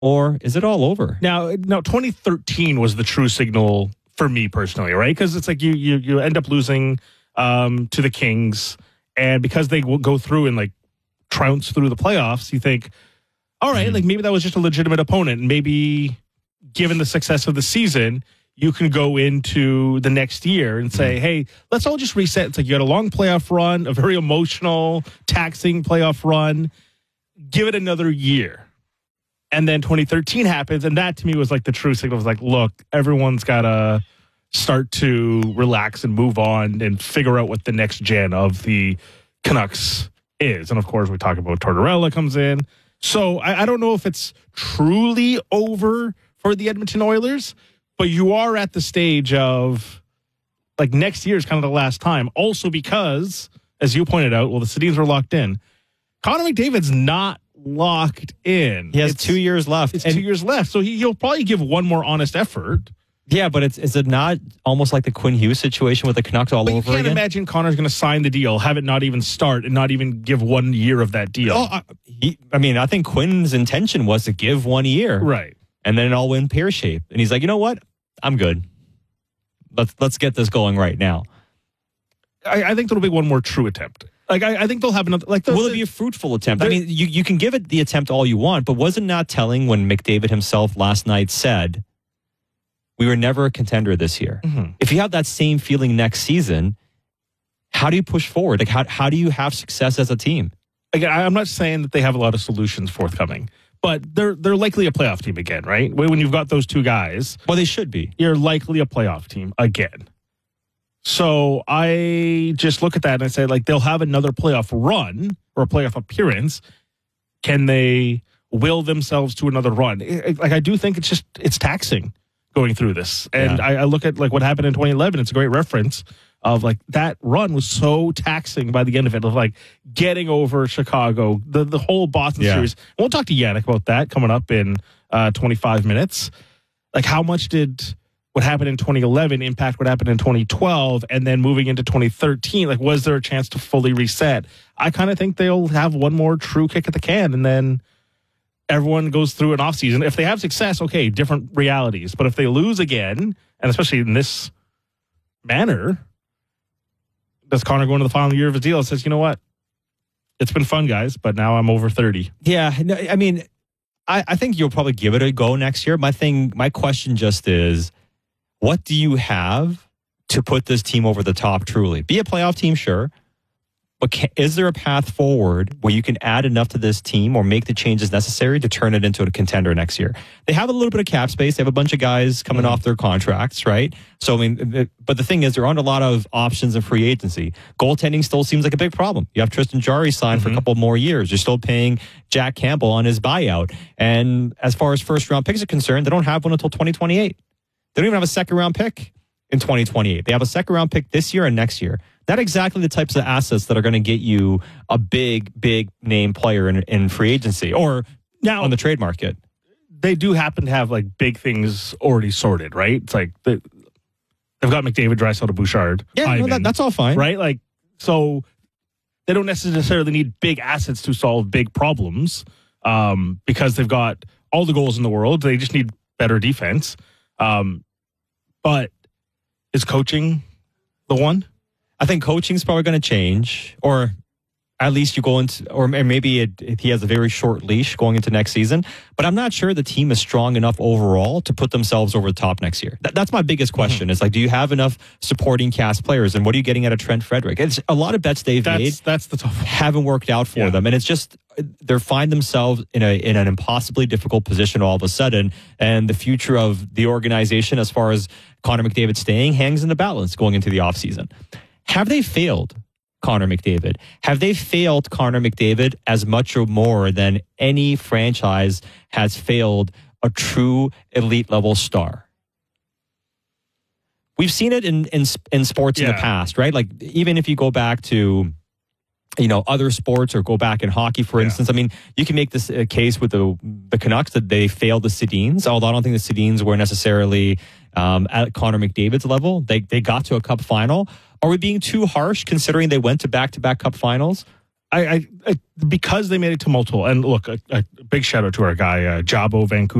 or is it all over? Now, 2013 was the true signal for me personally, right? Because it's like you end up losing to the Kings, and because they will go through and like trounce through the playoffs, you think, all right, like maybe that was just a legitimate opponent, and maybe given the success of the season, you can go into the next year and say, hey, let's all just reset. It's like you had a long playoff run, a very emotional, taxing playoff run. Give it another year. And then 2013 happens, and that to me was like the true signal. It was like, look, everyone's got to start to relax and move on and figure out what the next gen of the Canucks is. And of course, we talk about Tortorella comes in. So I don't know if it's truly over for the Edmonton Oilers, but you are at the stage of like next year is kind of the last time. Also because, as you pointed out, well, the Sedins are locked in. Connor McDavid's not locked in. He has 2 years left. It's 2 years left. So he'll probably give one more honest effort. Yeah, but is it not almost like the Quinn Hughes situation with the Canucks all over again? You can't imagine Connor's going to sign the deal, have it not even start, and not even give 1 year of that deal. I think Quinn's intention was to give 1 year. Right. And then it all went pear-shaped. And he's like, you know what? I'm good. Let's get this going right now. I think there'll be one more true attempt. Like I think they'll have another. Like, will it be a fruitful attempt? I mean, you can give it the attempt all you want, but was it not telling when McDavid himself last night said, we were never a contender this year? Mm-hmm. If you have that same feeling next season, how do you push forward? Like how do you have success as a team? Again, I'm not saying that they have a lot of solutions forthcoming, but they're likely a playoff team again, right? When you've got those two guys, well, they should be. You're likely a playoff team again. So I just look at that and I say, like, they'll have another playoff run or a playoff appearance. Can they will themselves to another run? I do think it's taxing going through this. And yeah. I look at like what happened in 2011. It's a great reference of like that run was so taxing by the end of it, of like getting over Chicago, the whole Boston series. And we'll talk to Yannick about that coming up in 25 minutes. Like how much did what happened in 2011 impact what happened in 2012, and then moving into 2013, like was there a chance to fully reset? I kind of think they'll have one more true kick at the can, and then everyone goes through an offseason. If they have success, okay, different realities. But if they lose again, and especially in this manner, does Connor go into the final year of his deal and says, you know what? It's been fun, guys, but now I'm over 30. Yeah, no, I mean, I think you'll probably give it a go next year. My question just is, what do you have to put this team over the top truly? Be a playoff team, sure. But is there a path forward where you can add enough to this team or make the changes necessary to turn it into a contender next year? They have a little bit of cap space. They have a bunch of guys coming off their contracts, right? So, I mean, but the thing is, there aren't a lot of options in free agency. Goaltending still seems like a big problem. You have Tristan Jarry signed for a couple more years. You're still paying Jack Campbell on his buyout. And as far as first-round picks are concerned, they don't have one until 2028. They don't even have a second-round pick in 2028. They have a second-round pick this year and next year. Not exactly the types of assets that are going to get you a big name player in free agency or now on the trade market. They do happen to have like big things already sorted, right? It's like they've got McDavid, Draisaitl, Bouchard. Yeah, no, that's all fine, right? Like so, they don't necessarily need big assets to solve big problems because they've got all the goals in the world. They just need better defense. But is coaching the one? I think coaching is probably going to change, or at least you go into, or maybe he has a very short leash going into next season. But I'm not sure the team is strong enough overall to put themselves over the top next year. That's my biggest question. Is like, do you have enough supporting cast players, and what are you getting out of Trent Frederick? It's a lot of bets they've made. That's the tough one. Haven't worked out for them, and it's just they find themselves in an impossibly difficult position all of a sudden, and the future of the organization, as far as Connor McDavid staying, hangs in the balance going into the offseason. Have they failed Connor McDavid? Have they failed Connor McDavid as much or more than any franchise has failed a true elite level star? We've seen it in sports in the past, right? Like even if you go back to other sports or go back in hockey, for instance. I mean, you can make this case with the Canucks that they failed the Sedins, although I don't think the Sedins were necessarily at Connor McDavid's level. They got to a cup final. Are we being too harsh considering they went to back-to-back cup finals? I because they made it tumultuous. And look, a big shout out to our guy Jabo Vancouver.